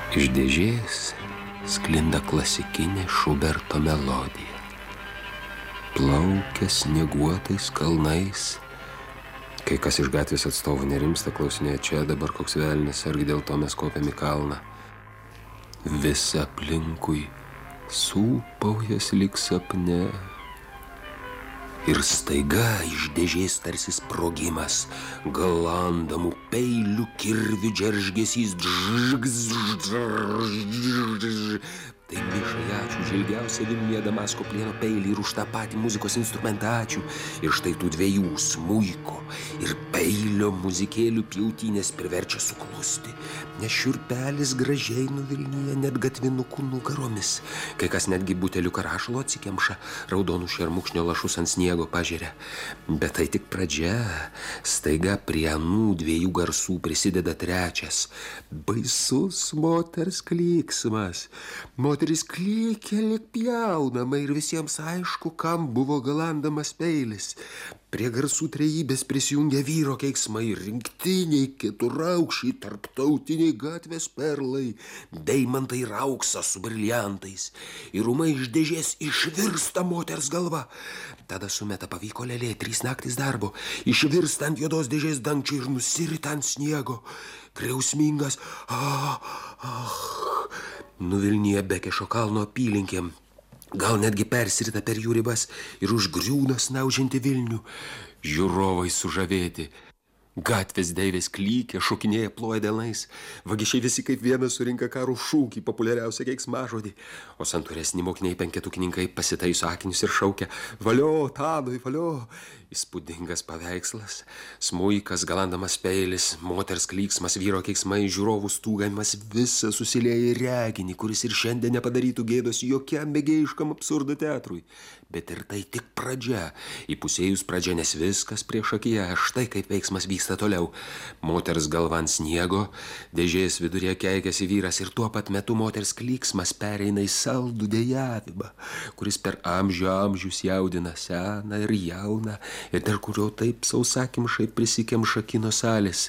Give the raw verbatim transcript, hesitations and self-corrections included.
Iš dėžės sklinda klasikinė Šuberto melodija. Plaukia snieguotais kalnais. Kai kas iš gatvės atstovų nerimsta, klausinėja, čia dabar koks velnis, argi dėl to mes kopiam į kalną. Visa aplinkui sūpaujas lyg sapne. Ir staiga iš dėžės tarsi sprogimas, galandamų peilių kirvių džeržgesys. Tai Mišai ačiū už ilgiausią Vilniuje Damasko plieno peilį ir už tą patį muzikos instrumentą ačiū. Ir štai tų dviejų smuiko ir peilio muzikėlių pjautynės priverčia suklusti, nes šiurpelis gražiai nuvilnija net gatvinukų nugaromis. Kai kas netgi butelių karašalo atsikemša, raudonų šermukšnio lašus ant sniego pažeria. Bet tai tik pradžia. Staiga prie anų dviejų garsų prisideda trečias. Baisus moters klyksmas. Moteris klykia lyg pjaunama ir visiems aišku, kam buvo galandamas peilis. Prie garsų trejybės prisijungia vyro keiksmai, rinktiniai, keturaukščiai, tarptautiniai gatvės perlai, deimantai ir auksas su briliantais. Ir ūmai iš dėžės išvirsta moters galva. Tada sumeta pavyko lėlė, trys naktys darbo, išvirsta ant juodos dėžės dangčių ir nusirita ant sniego. Griausmingas ah, ah, nuvilnija Bekešo kalno apylinkėm. Gal netgi persirita per jų ribas ir užgriūna snaudžiantį Vilnių. Žiūrovai sužavėti. Gatvės deivės klykia, šokinėja, ploja delnais. Vagišiai visi kaip vienas surinka karų šūkį, populiariausią keiksmažodį. O santūresni mokiniai penketukininkai pasitaiso akinius ir šaukia: valio, Tadui, valio. Įspūdingas paveikslas. Smuikas, galandamas peilis, moters klyksmas, vyro keiksmai, žiūrovų stūgavimas, visa susilieja į reginį, kuris ir šiandien nepadarytų gėdos jokiam mėgėjiškam absurdo teatrui. Bet ir tai tik pradžia. Įpusėjus pradžia, nes viskas prieš akiją. Štai kaip veiksmas vyksta toliau. Moters galva ant sniego, dėžės viduryje keikiasi vyras ir tuo pat metu moters klyksmas pereina į saldų dejavimą, kuris per amžių amžius jaudina seną ir jauną ir dar kurio taip sausakimšai prisikemša kino salės.